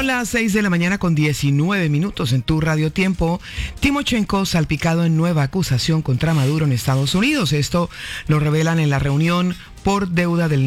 Son las 6 de la mañana con 19 minutos en tu Radio Tiempo. Timochenko salpicado en nueva acusación contra Maduro en Estados Unidos. Esto lo revelan en la reunión por deuda del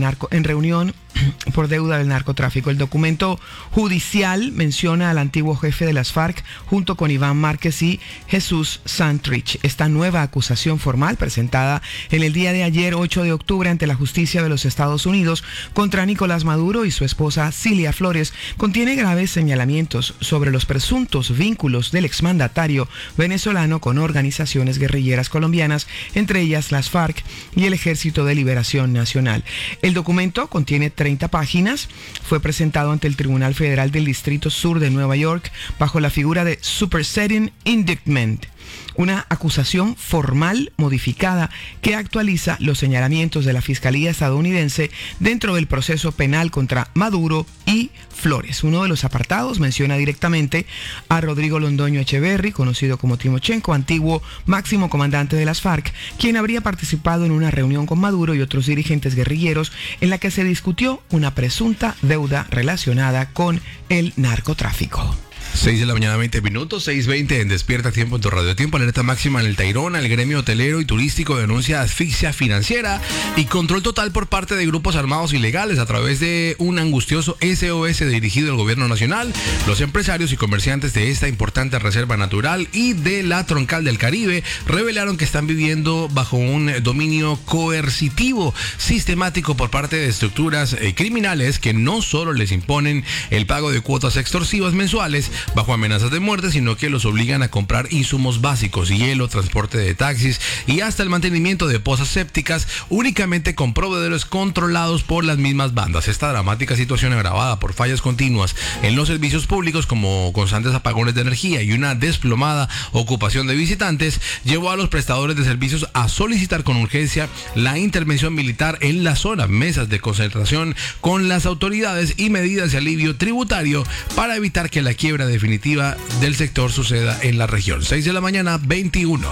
narcotráfico. El documento judicial menciona al antiguo jefe de las FARC junto con Iván Márquez y Jesús Santrich. Esta nueva acusación formal presentada en el día de ayer, 8 de octubre, ante la justicia de los Estados Unidos contra Nicolás Maduro y su esposa Cilia Flores, contiene graves señalamientos sobre los presuntos vínculos del exmandatario venezolano con organizaciones guerrilleras colombianas, entre ellas las FARC y el Ejército de Liberación Nacional. El documento contiene 30 páginas, fue presentado ante el Tribunal Federal del Distrito Sur de Nueva York bajo la figura de Superseding Indictment, una acusación formal modificada que actualiza los señalamientos de la Fiscalía estadounidense dentro del proceso penal contra Maduro y Flores. Uno de los apartados menciona directamente a Rodrigo Londoño Echeverry, conocido como Timochenko, antiguo máximo comandante de las FARC, quien habría participado en una reunión con Maduro y otros dirigentes guerrilleros en la que se discutió una presunta deuda relacionada con el narcotráfico. 6 de la mañana, 20 minutos, 6:20 en Despierta Tiempo en tu Radio Tiempo. Alerta máxima en el Tayrona. El gremio hotelero y turístico denuncia asfixia financiera y control total por parte de grupos armados ilegales a través de un angustioso SOS dirigido al gobierno nacional. Los empresarios y comerciantes de esta importante reserva natural y de la Troncal del Caribe revelaron que están viviendo bajo un dominio coercitivo sistemático por parte de estructuras criminales que no solo les imponen el pago de cuotas extorsivas mensuales bajo amenazas de muerte, sino que los obligan a comprar insumos básicos, hielo, transporte de taxis y hasta el mantenimiento de pozas sépticas únicamente con proveedores controlados por las mismas bandas. Esta dramática situación, agravada por fallas continuas en los servicios públicos como constantes apagones de energía y una desplomada ocupación de visitantes, llevó a los prestadores de servicios a solicitar con urgencia la intervención militar en la zona, mesas de concentración con las autoridades y medidas de alivio tributario para evitar que la quiebra definitiva del sector suceda en la región. 6 de la mañana, 21.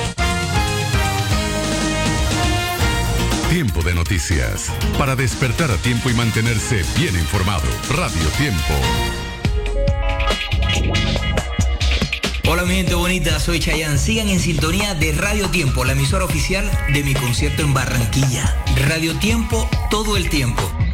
Tiempo de noticias. Para despertar a tiempo y mantenerse bien informado. Radio Tiempo. Hola mi gente bonita, soy Chayanne. Sigan en sintonía de Radio Tiempo, la emisora oficial de mi concierto en Barranquilla. Radio Tiempo todo el tiempo.